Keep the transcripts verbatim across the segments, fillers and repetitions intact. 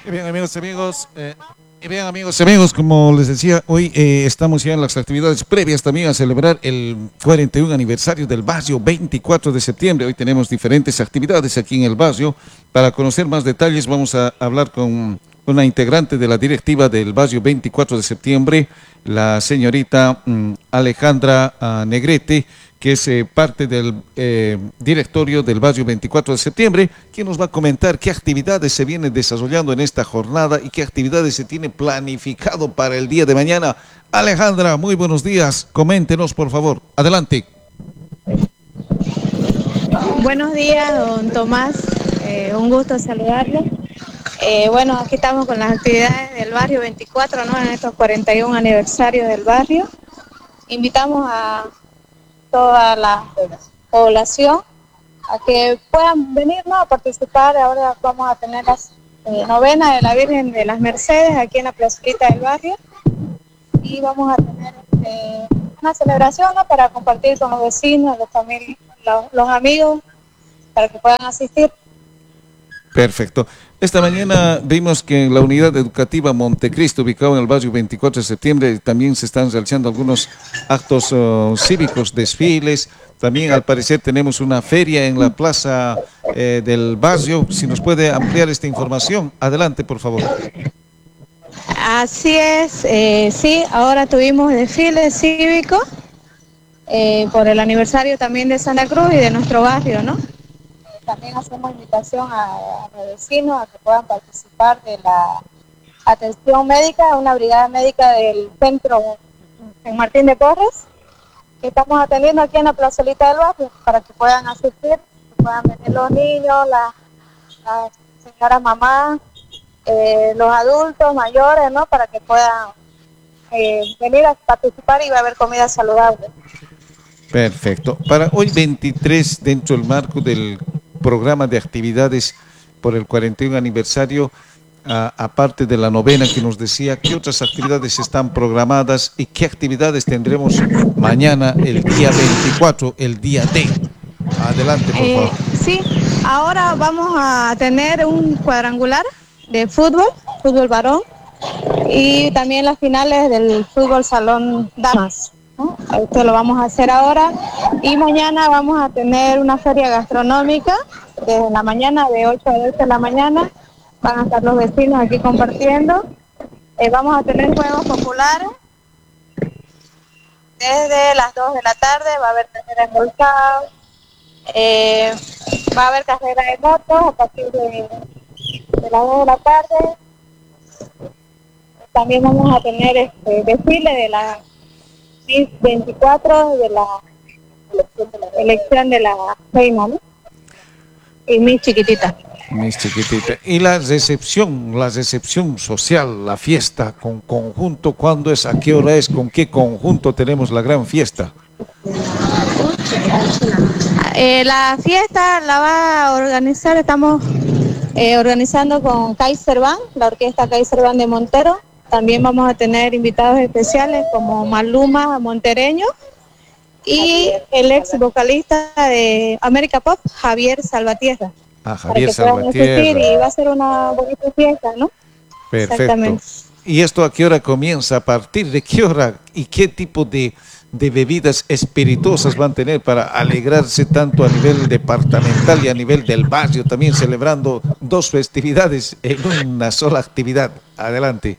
Y bien, amigos y amigos, eh, y bien, amigos y amigos, como les decía, hoy eh, estamos ya en las actividades previas también a celebrar el cuarenta y uno aniversario del barrio veinticuatro de septiembre. Hoy tenemos diferentes actividades aquí en el barrio. Para conocer más detalles, vamos a hablar con una integrante de la directiva del barrio veinticuatro de septiembre, la señorita mm, Alejandra ah, Negrete, que es eh, parte del eh, directorio del barrio veinticuatro de septiembre, quien nos va a comentar qué actividades se vienen desarrollando en esta jornada y qué actividades se tiene planificado para el día de mañana. Alejandra, muy buenos días. Coméntenos, por favor. Adelante. Buenos días, don Tomás. Eh, un gusto saludarlo. Eh, bueno, aquí estamos con las actividades del barrio veinticuatro, ¿no? En estos cuarenta y uno aniversarios del barrio. Invitamos a toda la población a que puedan venir, ¿no? A participar. Ahora vamos a tener la eh, novena de la Virgen de las Mercedes aquí en la placita del barrio y vamos a tener eh, una celebración, ¿no? Para compartir con los vecinos, los, famili- los, los amigos, para que puedan asistir. Perfecto. Esta mañana vimos que en la unidad educativa Montecristo, ubicado en el barrio veinticuatro de septiembre, también se están realizando algunos actos uh, cívicos, desfiles. También, al parecer, tenemos una feria en la plaza eh, del barrio. Si nos puede ampliar esta información, adelante, por favor. Así es, eh, sí, ahora tuvimos desfile cívico eh, por el aniversario también de Santa Cruz y de nuestro barrio, ¿no? También hacemos invitación a, a los vecinos a que puedan participar de la atención médica, una brigada médica del centro en Martín de Porres, que estamos atendiendo aquí en la plazolita del barrio, para que puedan asistir, que puedan venir los niños, las la señoras mamás, eh, los adultos mayores, ¿no? Para que puedan eh, venir a participar y va a haber comida saludable. Perfecto. Para hoy veintitrés, dentro del marco del programa de actividades por el cuarenta y uno aniversario, a- aparte de la novena que nos decía, ¿qué otras actividades están programadas y qué actividades tendremos mañana, el día veinticuatro, el día D? Adelante, por Eh, favor. sí, ahora vamos a tener un cuadrangular de fútbol, fútbol varón, y también las finales del fútbol salón damas, ¿no? Esto lo vamos a hacer ahora y mañana vamos a tener una feria gastronómica desde la mañana, de ocho a doce de la mañana. Van a estar los vecinos aquí compartiendo. Eh, vamos a tener juegos populares desde las dos de la tarde. Va a haber carrera en volcado, eh, va a haber carrera de motos a partir de, de las dos de la tarde. También vamos a tener este desfile de la Miss veinticuatro, de la elección de la reina, ¿no? Y Miss chiquitita. Mis chiquititas. Y la recepción, la recepción social, la fiesta con conjunto, ¿cuándo es? ¿A qué hora es? ¿Con qué conjunto tenemos la gran fiesta? Eh, la fiesta la va a organizar, estamos eh, organizando con Kaiser Band, la orquesta Kaiser Band de Montero. También vamos a tener invitados especiales como Maluma Montereño y el ex vocalista de América Pop, Javier Salvatierra, A para Javier que puedan asistir Salvatierra. y va a ser una bonita fiesta, ¿no? Perfecto. Exactamente. ¿Y esto a qué hora comienza? ¿A partir de qué hora? ¿Y qué tipo de, de bebidas espirituosas van a tener para alegrarse tanto a nivel departamental y a nivel del barrio, también celebrando dos festividades en una sola actividad? Adelante.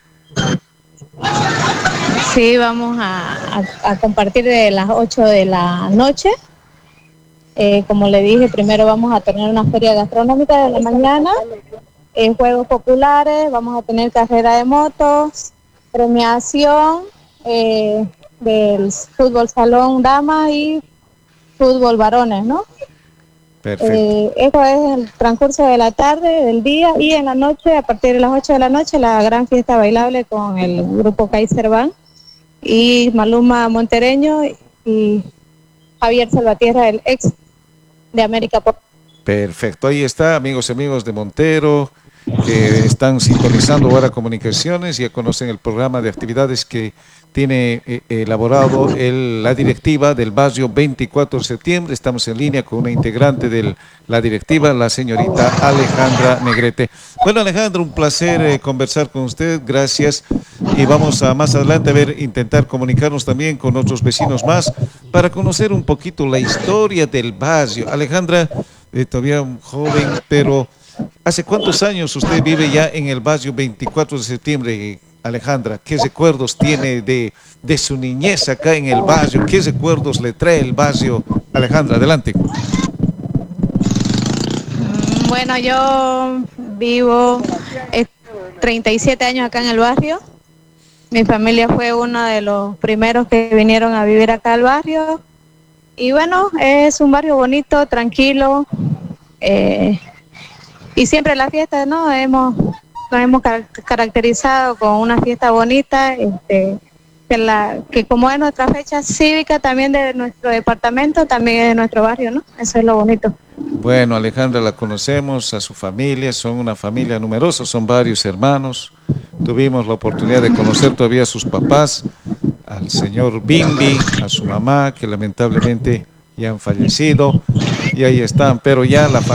Sí, vamos a, a- a compartir de las ocho de la noche. Eh, como le dije, primero vamos a tener una feria gastronómica de la mañana, eh, juegos populares, vamos a tener carrera de motos, premiación eh, del fútbol salón damas y fútbol varones, ¿no? Perfecto. Eh, eso es el transcurso de la tarde, del día, y en la noche, a partir de las ocho de la noche, la gran fiesta bailable con el grupo Kaiser Band y Maluma Montereño y Javier Salvatierra, el ex de América Pop. Perfecto. Ahí está, amigos y amigos de Montero. que están sintonizando ahora comunicaciones, ya conocen el programa de actividades que tiene eh, elaborado el, la directiva del barrio veinticuatro de septiembre. Estamos en línea con una integrante de la directiva, la señorita Alejandra Negrete. Bueno, Alejandra, un placer eh, conversar con usted, gracias. Y vamos a más adelante a ver, intentar comunicarnos también con otros vecinos más para conocer un poquito la historia del barrio. Alejandra, eh, todavía un joven, pero ¿hace cuántos años usted vive ya en el barrio veinticuatro de septiembre? Alejandra, ¿qué recuerdos tiene de, de su niñez acá en el barrio? ¿Qué recuerdos le trae el barrio? Alejandra, adelante. Bueno, yo vivo eh, treinta y siete años acá en el barrio. Mi familia fue uno de los primeros que vinieron a vivir acá al barrio. Y bueno, es un barrio bonito, tranquilo. Eh, y siempre la fiesta, ¿no? Hemos... Nos hemos caracterizado con una fiesta bonita, este, que, la, que como es nuestra fecha cívica también de nuestro departamento, también es de nuestro barrio, ¿no? Eso es lo bonito. Bueno, Alejandra, la conocemos, a su familia, son una familia numerosa, son varios hermanos. Tuvimos la oportunidad de conocer todavía a sus papás, al señor Bimbi, a su mamá, que lamentablemente ya han fallecido, y ahí están, pero ya la familia